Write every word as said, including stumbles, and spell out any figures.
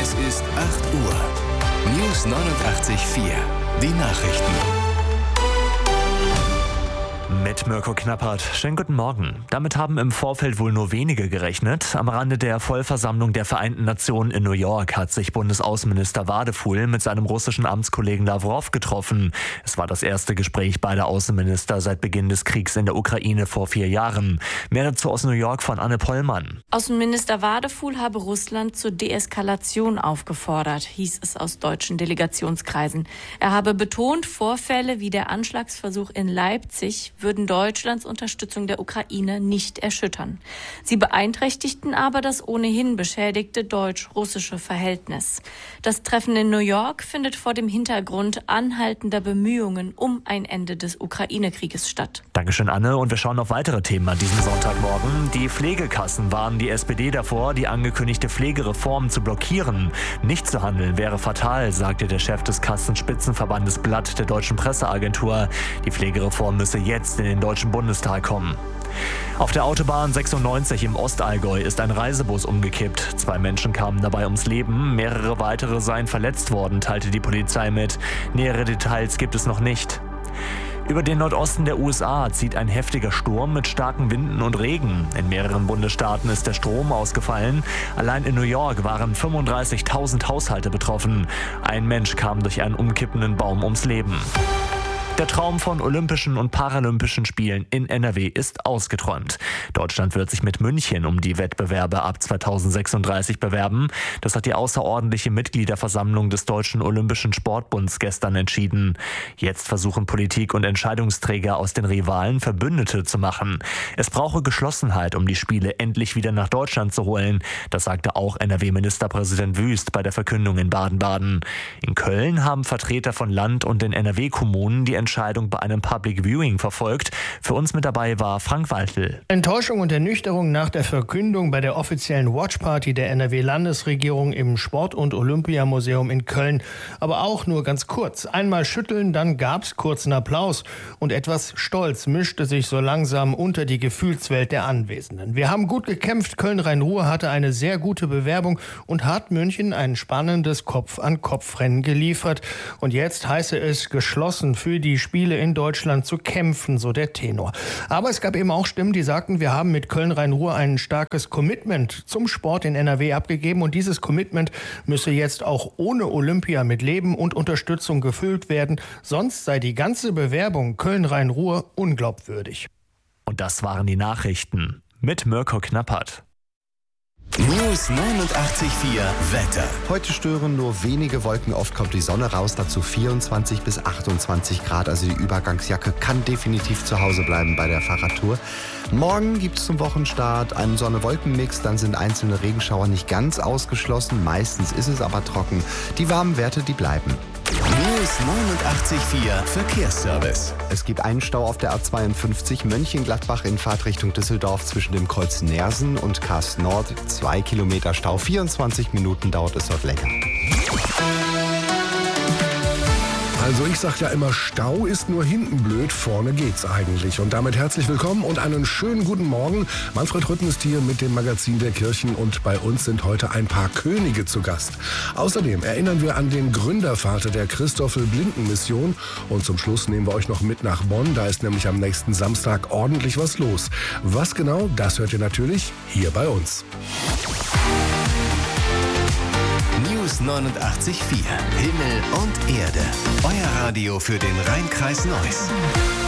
Es ist acht Uhr. News neunundachtzig Komma vier. Die Nachrichten. Mit Mirko Knappert. Schönen guten Morgen. Damit haben im Vorfeld wohl nur wenige gerechnet. Am Rande der Vollversammlung der Vereinten Nationen in New York hat sich Bundesaußenminister Wadefuhl mit seinem russischen Amtskollegen Lawrow getroffen. Es war das erste Gespräch beider Außenminister seit Beginn des Kriegs in der Ukraine vor vier Jahren. Mehr dazu aus New York von Anne Pollmann. Außenminister Wadefuhl habe Russland zur Deeskalation aufgefordert, hieß es aus deutschen Delegationskreisen. Er habe betont, Vorfälle wie der Anschlagsversuch in Leipzig würden Deutschlands Unterstützung der Ukraine nicht erschüttern. Sie beeinträchtigten aber das ohnehin beschädigte deutsch-russische Verhältnis. Das Treffen in New York findet vor dem Hintergrund anhaltender Bemühungen um ein Ende des Ukraine-Krieges statt. Dankeschön, Anne. Und wir schauen auf weitere Themen an diesem Sonntagmorgen. Die Pflegekassen warnen die S P D davor, die angekündigte Pflegereform zu blockieren. Nicht zu handeln wäre fatal, sagte der Chef des Kassenspitzenverbandes Blatt der Deutschen Presseagentur. Die Pflegereform müsse jetzt in den Deutschen Bundestag kommen. Auf der Autobahn sechsundneunzig im Ostallgäu ist ein Reisebus umgekippt. Zwei Menschen kamen dabei ums Leben, mehrere weitere seien verletzt worden, teilte die Polizei mit. Nähere Details gibt es noch nicht. Über den Nordosten der U S A zieht ein heftiger Sturm mit starken Winden und Regen. In mehreren Bundesstaaten ist der Strom ausgefallen. Allein in New York waren fünfunddreißigtausend Haushalte betroffen. Ein Mensch kam durch einen umkippenden Baum ums Leben. Der Traum von Olympischen und Paralympischen Spielen in N R W ist ausgeträumt. Deutschland wird sich mit München um die Wettbewerbe ab zweitausendsechsunddreißig bewerben. Das hat die außerordentliche Mitgliederversammlung des Deutschen Olympischen Sportbunds gestern entschieden. Jetzt versuchen Politik und Entscheidungsträger aus den Rivalen Verbündete zu machen. Es brauche Geschlossenheit, um die Spiele endlich wieder nach Deutschland zu holen. Das sagte auch N R W-Ministerpräsident Wüst bei der Verkündung in Baden-Baden. In Köln haben Vertreter von Land und den N R W-Kommunen die Entscheidung bei einem Public Viewing verfolgt. Für uns mit dabei war Frank Waltel. Enttäuschung und Ernüchterung nach der Verkündung bei der offiziellen Watchparty der N R W-Landesregierung im Sport- und Olympiamuseum in Köln. Aber auch nur ganz kurz. Einmal schütteln, dann gab's kurzen Applaus. Und etwas Stolz mischte sich so langsam unter die Gefühlswelt der Anwesenden. Wir haben gut gekämpft. Köln-Rhein-Ruhr hatte eine sehr gute Bewerbung und hat München ein spannendes Kopf-an-Kopf-Rennen geliefert. Und jetzt heiße es, geschlossen für die Spiele in Deutschland zu kämpfen, so der Tenor. Aber es gab eben auch Stimmen, die sagten, wir haben mit Köln-Rhein-Ruhr ein starkes Commitment zum Sport in N R W abgegeben und dieses Commitment müsse jetzt auch ohne Olympia mit Leben und Unterstützung gefüllt werden, sonst sei die ganze Bewerbung Köln-Rhein-Ruhr unglaubwürdig. Und das waren die Nachrichten mit Mirko Knappert. News neunundachtzig Komma vier Wetter. Heute stören nur wenige Wolken, oft kommt die Sonne raus, dazu vierundzwanzig bis achtundzwanzig Grad. Also die Übergangsjacke kann definitiv zu Hause bleiben bei der Fahrradtour. Morgen gibt es zum Wochenstart einen Sonne-Wolken-Mix, dann sind einzelne Regenschauer nicht ganz ausgeschlossen. Meistens ist es aber trocken. Die warmen Werte, die bleiben. News neunundachtzig Komma vier Verkehrsservice. Es gibt einen Stau auf der A zweiundfünfzig Mönchengladbach in Fahrtrichtung Düsseldorf zwischen dem Kreuz Nersen und Karst Nord. Zwei Kilometer Stau, vierundzwanzig Minuten dauert es dort länger. Also ich sag ja immer, Stau ist nur hinten blöd, vorne geht's eigentlich. Und damit herzlich willkommen und einen schönen guten Morgen. Manfred Rütten ist hier mit dem Magazin der Kirchen und bei uns sind heute ein paar Könige zu Gast. Außerdem erinnern wir an den Gründervater der Christoffel-Blinden-Mission und zum Schluss nehmen wir euch noch mit nach Bonn. Da ist nämlich am nächsten Samstag ordentlich was los. Was genau, das hört ihr natürlich hier bei uns. News neunundachtzig Komma vier. Himmel und Erde. Euer Radio für den Rhein-Kreis Neuss.